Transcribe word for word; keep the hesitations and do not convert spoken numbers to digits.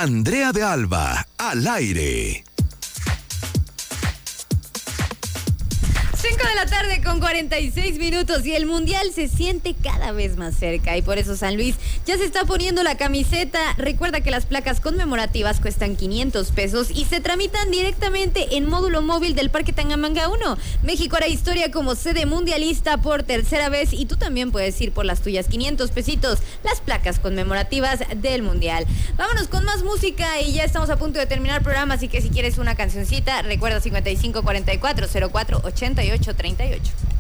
Andrea de Alba, al aire. cinco de la tarde con cuarenta y seis minutos y el Mundial se siente cada vez más cerca y por eso San Luis ya se está poniendo la camiseta. Recuerda que las placas conmemorativas cuestan quinientos pesos y se tramitan directamente en módulo móvil del Parque Tangamanga uno. México hará historia como sede mundialista por tercera vez y tú también puedes ir por las tuyas quinientos pesitos, las placas conmemorativas del Mundial. Vámonos con más música y ya estamos a punto de terminar el programa, así que si quieres una cancioncita, recuerda cincuenta y cinco cuarenta y cuatro cero cuatro ochenta y ocho treinta y ocho.